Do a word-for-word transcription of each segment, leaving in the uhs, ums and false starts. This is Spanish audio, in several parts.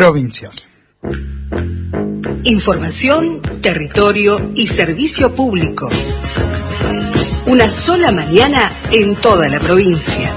provincial. Información, territorio y servicio público. Una sola mañana en toda la provincia.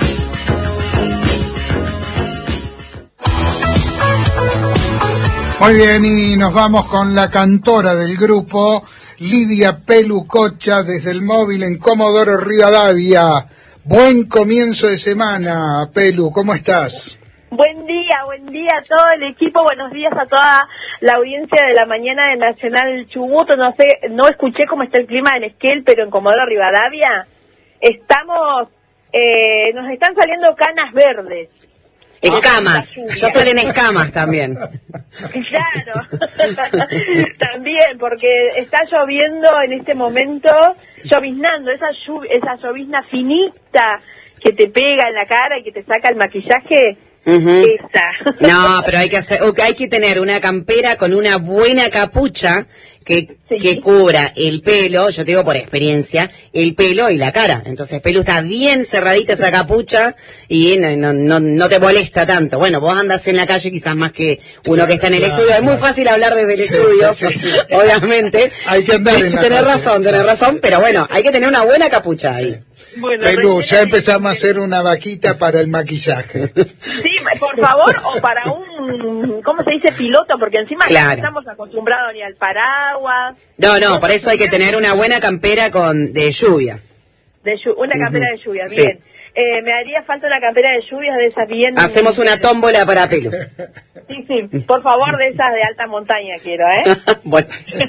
Muy bien, y nos vamos con la cantora del grupo, Lidia Pelu Cocha, desde el móvil en Comodoro Rivadavia. Buen comienzo de semana, Pelu, ¿cómo estás? Buen día, buen día a todo el equipo, buenos días a toda la audiencia de la mañana de Nacional Chubut. No sé, no escuché cómo está el clima en Esquel, pero en Comodoro Rivadavia estamos, eh, nos están saliendo canas verdes. Escamas, ya salen escamas también. Claro, también, porque está lloviendo en este momento, lloviznando, esa, lluv esa llovizna finita que te pega en la cara y que te saca el maquillaje. Uh-huh. Esa. No, pero hay que hacer, hay que tener una campera con una buena capucha que, sí. que cubra el pelo, yo te digo por experiencia, el pelo y la cara. Entonces, Pelu, está bien cerradita esa capucha y no, no, no, no te molesta tanto. Bueno, vos andas en la calle quizás más que uno que está en el claro, estudio. Es muy fácil hablar desde el sí, estudio, sí, sí, sí. obviamente. Hay que andar en la Tenés razón, tenés razón, pero bueno, hay que tener una buena capucha ahí. Sí. Bueno, Pelu, ya empezamos a hacer una vaquita para el maquillaje. Sí, por favor, o para un, ¿cómo se dice? Piloto, porque encima claro. no estamos acostumbrados ni al paraguas. No, no, por eso hay que tener una buena campera con de lluvia. De llu una campera uh-huh. de lluvia, bien. Sí. Eh, me haría falta una campera de lluvia de esas bien... Hacemos una tómbola para Pelu. Sí, sí, por favor, de esas de alta montaña quiero, ¿eh? Bueno.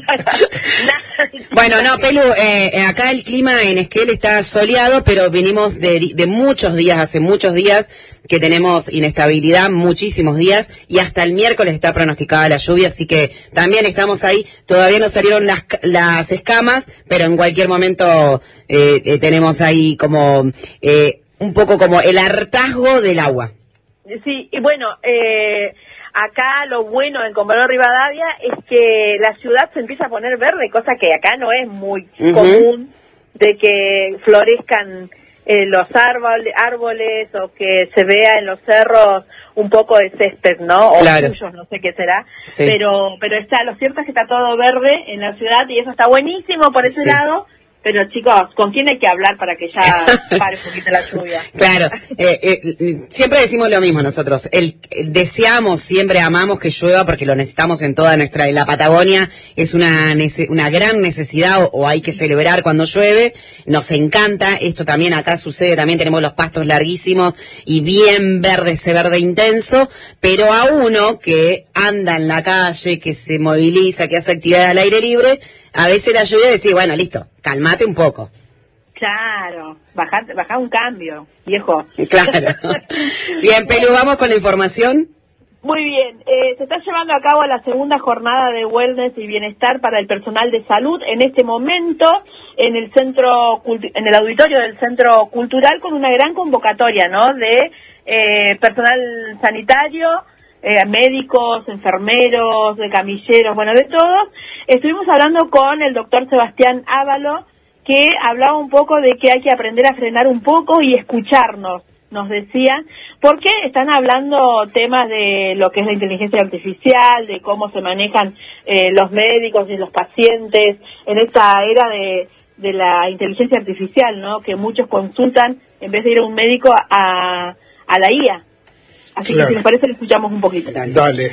Bueno, no, Pelu, eh, acá el clima en Esquel está soleado, pero venimos de, de muchos días, hace muchos días que tenemos inestabilidad, muchísimos días, y hasta el miércoles está pronosticada la lluvia, así que también estamos ahí. Todavía no salieron las, las escamas, pero en cualquier momento eh, eh, tenemos ahí como... Eh, un poco como el hartazgo del agua. Sí, y bueno, eh, acá lo bueno en Comodoro Rivadavia es que la ciudad se empieza a poner verde, cosa que acá no es muy uh-huh. común, de que florezcan eh, los árboles, árboles o que se vea en los cerros un poco de césped, ¿no? O claro. suyos, no sé qué será, sí. pero pero está, lo cierto es que está todo verde en la ciudad y eso está buenísimo por ese sí. lado. Pero chicos, ¿con quién hay que hablar para que ya pare un poquito la lluvia? Claro, eh, eh, siempre decimos lo mismo nosotros, el, el, deseamos, siempre amamos que llueva porque lo necesitamos en toda nuestra, en la Patagonia es una, una gran necesidad o, o hay que celebrar cuando llueve, nos encanta, esto también acá sucede, también tenemos los pastos larguísimos y bien verde, ese verde intenso, pero a uno que anda en la calle, que se moviliza, que hace actividades al aire libre, a veces la lluvia decir, bueno, listo, calmate un poco. Claro, bajar, bajar un cambio, viejo. Claro. Bien, Pelu, ¿vamos con la información? Muy bien, eh, se está llevando a cabo la segunda jornada de wellness y bienestar para el personal de salud en este momento en el centro, en el auditorio del Centro Cultural con una gran convocatoria, ¿no? De eh, personal sanitario, Eh, médicos, enfermeros, de camilleros, bueno, de todos. Estuvimos hablando con el doctor Sebastián Ávalo, que hablaba un poco de que hay que aprender a frenar un poco y escucharnos, nos decía, porque están hablando temas de lo que es la inteligencia artificial, de cómo se manejan eh, los médicos y los pacientes en esta era de, de la inteligencia artificial, ¿no? Que muchos consultan, en vez de ir a un médico, a, a la I A. Así claro. que si les parece, le escuchamos un poquito. Dale.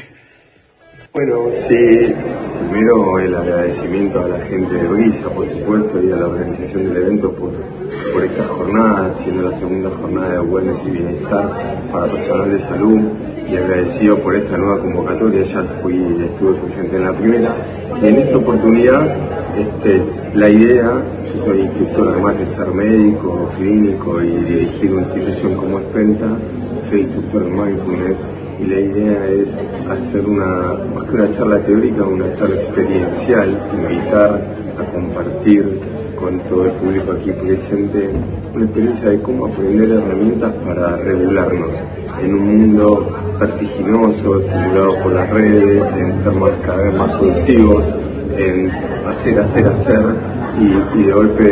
Bueno, sí, primero el agradecimiento a la gente de Brisa, por supuesto, y a la organización del evento por, por esta jornada, siendo la segunda jornada de wellness y bienestar para personal de salud, y agradecido por esta nueva convocatoria. Ya fui, estuve presente en la primera, y en esta oportunidad, este, la idea, yo soy instructor además de ser médico, clínico y dirigir una institución como es Penta, soy instructor de mindfulness, y la idea es hacer una, más que una charla teórica, una charla experiencial, invitar a compartir con todo el público aquí presente una experiencia de cómo aprender herramientas para regularnos en un mundo vertiginoso, estimulado por las redes, en ser más, cada vez más productivos, en hacer, hacer, hacer, y, y de golpe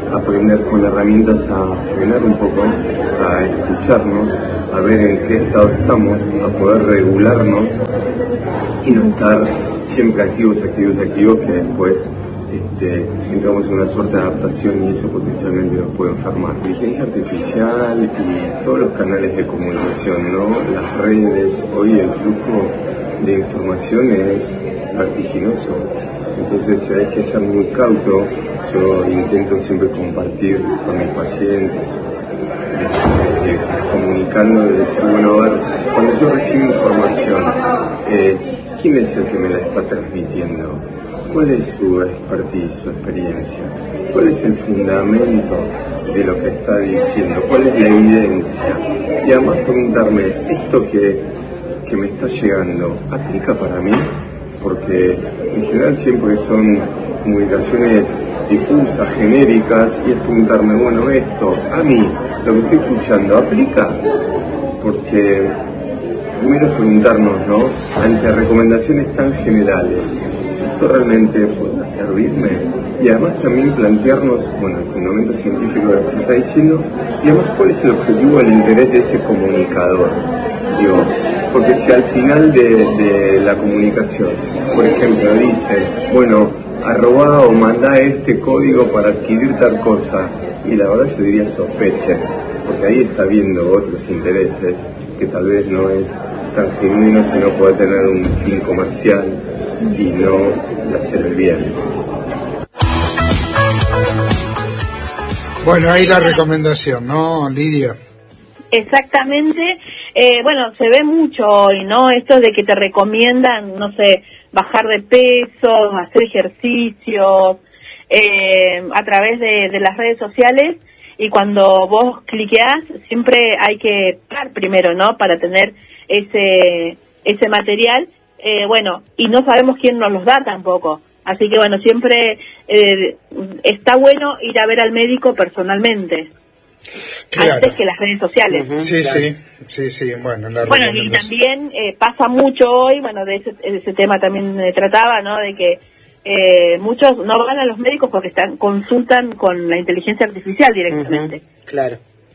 aprender con herramientas a frenar un poco, a escucharnos, a ver en qué estado estamos, a poder regularnos y no estar siempre activos, activos, activos, que después este, entramos en una suerte de adaptación y eso potencialmente nos puede enfermar. Inteligencia artificial y todos los canales de comunicación, ¿no? Las redes, hoy el flujo de información es vertiginoso, entonces hay que ser muy cauto. Yo intento siempre compartir con mis pacientes, eh, eh, comunicando, de decir, bueno, a ver, cuando yo recibo información, eh, ¿quién es el que me la está transmitiendo? ¿Cuál es su expertise, su experiencia? ¿Cuál es el fundamento de lo que está diciendo? ¿Cuál es la evidencia? Y además preguntarme, ¿esto que, que me está llegando aplica para mí? Porque en general siempre son comunicaciones difusas, genéricas, y es preguntarme, bueno, esto, a mí, lo que estoy escuchando, ¿aplica? Porque primero es preguntarnos, ¿no? Ante recomendaciones tan generales, ¿esto realmente puede servirme? Y además también plantearnos, bueno, el fundamento científico de lo que se está diciendo, y además cuál es el objetivo del interés de ese comunicador. Digo, porque si al final de, de la comunicación, por ejemplo, dice, bueno, arroba o mandá este código para adquirir tal cosa, y la verdad yo diría sospeche, porque ahí está viendo otros intereses que tal vez no es tan genuino, sino puede tener un fin comercial y no de hacer el bien. Bueno, ahí la recomendación, ¿no, Lidia? Exactamente. Eh, bueno, se ve mucho hoy, ¿no? Esto de que te recomiendan, no sé, bajar de peso, hacer ejercicios, eh, a través de, de las redes sociales, y cuando vos cliqueás, siempre hay que pagar primero, ¿no? Para tener ese ese material, eh, bueno, y no sabemos quién nos los da tampoco. Así que, bueno, siempre eh, está bueno ir a ver al médico personalmente. Claro. Antes que las redes sociales. Uh-huh, sí, claro. sí, sí, sí, bueno. La bueno, y también eh, pasa mucho hoy, bueno, de ese, de ese tema también eh, trataba, ¿no? De que eh, muchos no van a los médicos porque están consultan con la inteligencia artificial directamente. Uh-huh, claro.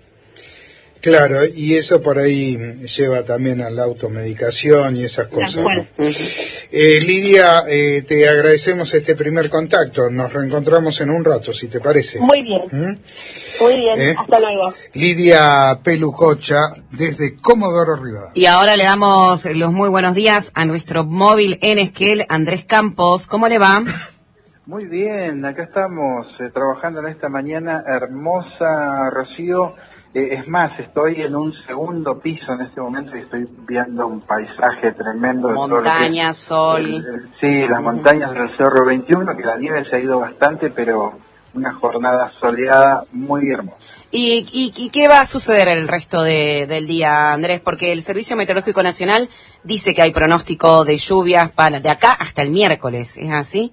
Claro, y eso por ahí lleva también a la automedicación y esas cosas. Bueno. ¿No? Eh, Lidia, eh, te agradecemos este primer contacto. Nos reencontramos en un rato, si te parece. Muy bien. ¿Mm? Muy bien, ¿Eh? hasta luego. Lidia Pelu Cocha, desde Comodoro Rivadavia. Y ahora le damos los muy buenos días a nuestro móvil en Esquel, Andrés Campos. ¿Cómo le va? Muy bien, acá estamos eh, trabajando en esta mañana hermosa, Rocío. Eh, es más, estoy en un segundo piso en este momento y estoy viendo un paisaje tremendo. Montañas, sol. El, el, sí, las uh-huh. montañas del Cerro veintiuno, que la nieve se ha ido bastante, pero una jornada soleada muy hermosa. ¿Y, y, y qué va a suceder el resto de, del día, Andrés? Porque el Servicio Meteorológico Nacional dice que hay pronóstico de lluvias para de acá hasta el miércoles, ¿es así?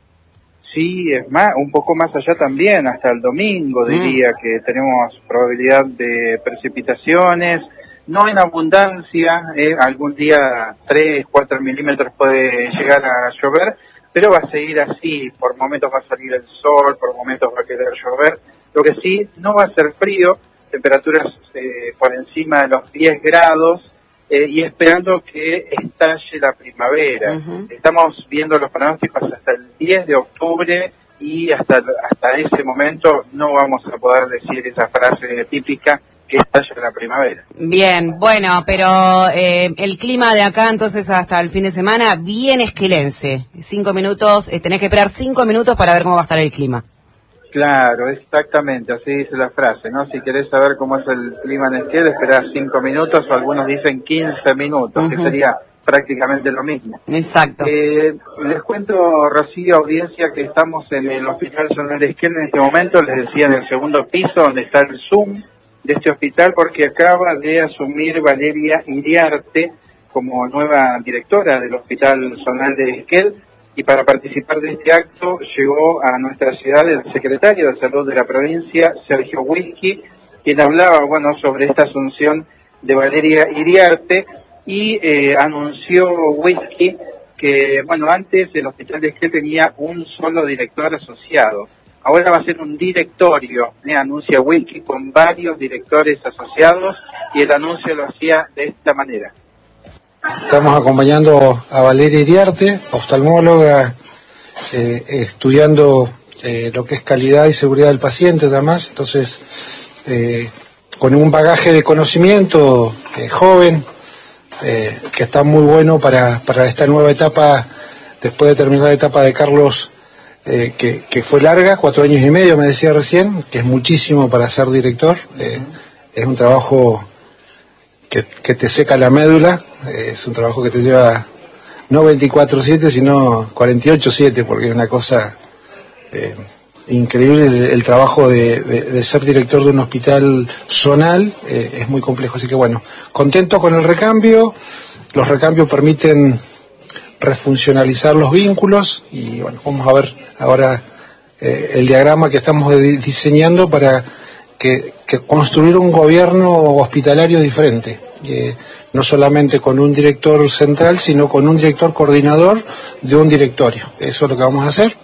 Sí, es más, un poco más allá también, hasta el domingo diría mm. que tenemos probabilidad de precipitaciones, no en abundancia, eh, algún día tres, cuatro milímetros puede llegar a llover, pero va a seguir así, por momentos va a salir el sol, por momentos va a querer llover, lo que sí, no va a ser frío, temperaturas eh, por encima de los diez grados, Eh, y esperando que estalle la primavera. Uh-huh. Estamos viendo los pronósticos hasta el diez de octubre y hasta hasta ese momento no vamos a poder decir esa frase típica que estalle la primavera. Bien, bueno, pero eh, el clima de acá entonces hasta el fin de semana bien esquelense. Cinco minutos, eh, tenés que esperar cinco minutos para ver cómo va a estar el clima. Claro, exactamente, así dice la frase, ¿no? Si querés saber cómo es el clima en Esquel, esperás cinco minutos, o algunos dicen quince minutos, uh-huh. que sería prácticamente lo mismo. Exacto. Eh, les cuento, Rocío, audiencia, que estamos en el Hospital Zonal de Esquel en este momento, les decía, en el segundo piso, donde está el Zoom de este hospital, porque acaba de asumir Valeria Iriarte como nueva directora del Hospital Zonal de Esquel. Y para participar de este acto llegó a nuestra ciudad el secretario de Salud de la provincia, Sergio Whisky, quien hablaba, bueno, sobre esta asunción de Valeria Iriarte y eh, anunció Whisky que, bueno, antes el Hospital de Esquel tenía un solo director asociado ahora va a ser un directorio, eh, anuncia Wilkie, con varios directores asociados, y el anuncio lo hacía de esta manera. Estamos acompañando a Valeria Iriarte, oftalmóloga, eh, estudiando eh, lo que es calidad y seguridad del paciente, además, entonces, eh, con un bagaje de conocimiento eh, joven, eh, que está muy bueno para, para esta nueva etapa, después de terminar la etapa de Carlos, eh, que, que fue larga, cuatro años y medio, me decía recién, que es muchísimo para ser director, eh, es un trabajo que, que te seca la médula, eh, es un trabajo que te lleva no veinticuatro siete, sino cuarenta y ocho siete, porque es una cosa eh, increíble el, el trabajo de, de, de ser director de un hospital zonal, eh, es muy complejo, así que bueno, contento con el recambio. Los recambios permiten refuncionalizar los vínculos y bueno, vamos a ver ahora eh, el diagrama que estamos diseñando para que, que construir un gobierno hospitalario diferente, eh, no solamente con un director central, sino con un director coordinador de un directorio. Eso es lo que vamos a hacer.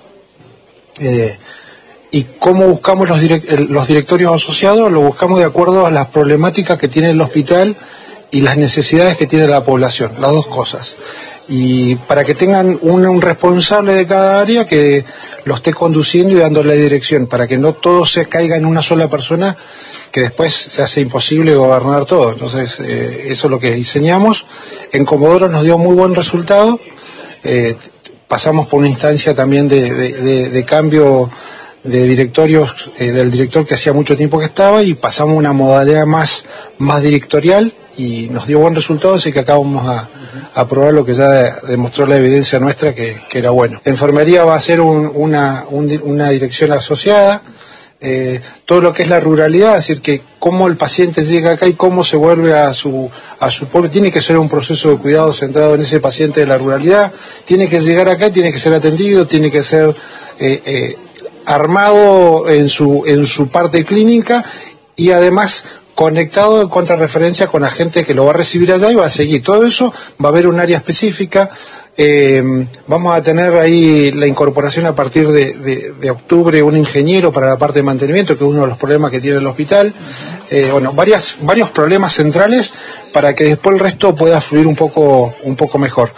Eh, y cómo buscamos los, direct los directorios asociados, lo buscamos de acuerdo a las problemáticas que tiene el hospital y las necesidades que tiene la población, las dos cosas. Y para que tengan un, un responsable de cada área que lo esté conduciendo y dándole dirección, para que no todo se caiga en una sola persona, que después se hace imposible gobernar todo. Entonces, eh, eso es lo que diseñamos. En Comodoro nos dio muy buen resultado. Eh, pasamos por una instancia también de, de, de, de cambio de directorios, eh, del director que hacía mucho tiempo que estaba, y pasamos a una modalidad más, más directorial, y nos dio buen resultado, así que acá vamos a, a probar lo que ya demostró la evidencia nuestra que, que era bueno. Enfermería va a ser un, una, un, una dirección asociada, eh, todo lo que es la ruralidad, es decir, que cómo el paciente llega acá y cómo se vuelve a su, a su pueblo, tiene que ser un proceso de cuidado centrado en ese paciente de la ruralidad, tiene que llegar acá, tiene que ser atendido, tiene que ser eh, eh, armado en su, en su parte clínica, y además conectado en contrarreferencia con la gente que lo va a recibir allá y va a seguir. Todo eso va a haber un área específica. Eh, vamos a tener ahí la incorporación a partir de, de, de octubre, un ingeniero para la parte de mantenimiento, que es uno de los problemas que tiene el hospital. Eh, bueno, varias, varios problemas centrales para que después el resto pueda fluir un poco, un poco mejor.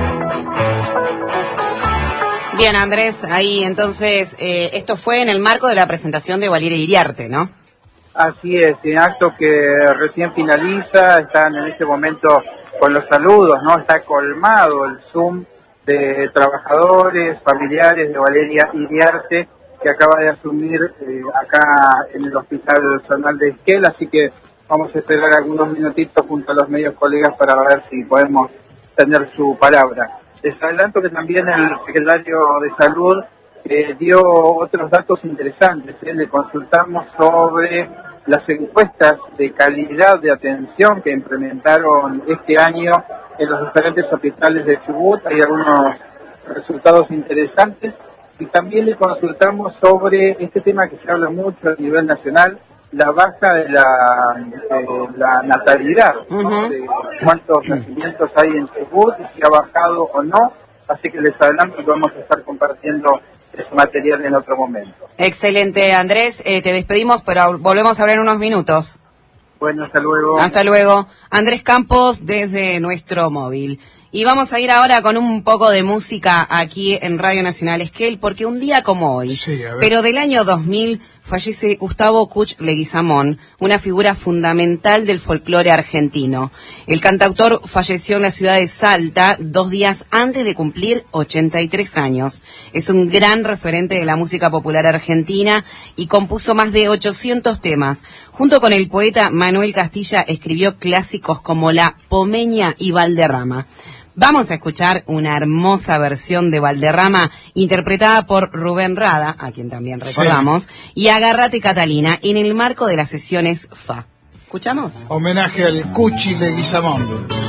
Bien, Andrés, ahí entonces, eh, esto fue en el marco de la presentación de Valeria Iriarte, ¿no? Así es, en acto que recién finaliza, están en este momento con los saludos, ¿no? Está colmado el Zoom de trabajadores, familiares de Valeria Iriarte, que acaba de asumir eh, acá en el Hospital Zonal de Esquel, así que vamos a esperar algunos minutitos junto a los medios colegas para ver si podemos tener su palabra. Les adelanto que también el secretario de Salud eh, dio otros datos interesantes. ¿eh? Le consultamos sobre las encuestas de calidad de atención que implementaron este año en los diferentes hospitales de Chubut. Hay algunos resultados interesantes. Y también le consultamos sobre este tema que se habla mucho a nivel nacional, la baja de la, de la natalidad, ¿no? Uh-huh. De cuántos nacimientos hay en Chubut, si ha bajado o no. Así que les adelanto que vamos a estar compartiendo ese material en otro momento. Excelente, Andrés. Eh, te despedimos, pero volvemos a hablar en unos minutos. Bueno, hasta luego. Hasta luego. Andrés Campos desde nuestro móvil. Y vamos a ir ahora con un poco de música aquí en Radio Nacional Esquel, porque un día como hoy, sí, pero del año dos mil, fallece Gustavo Kuch Leguizamón, una figura fundamental del folclore argentino. El cantautor falleció en la ciudad de Salta dos días antes de cumplir ochenta y tres años. Es un gran referente de la música popular argentina y compuso más de ochocientos temas. Junto con el poeta Manuel Castilla escribió clásicos como La Pomeña y Valderrama. Vamos a escuchar una hermosa versión de Valderrama interpretada por Rubén Rada, a quien también recordamos, sí. y Agárrate Catalina en el marco de las sesiones F A. ¿Escuchamos? Homenaje al Cuchi Leguizamón.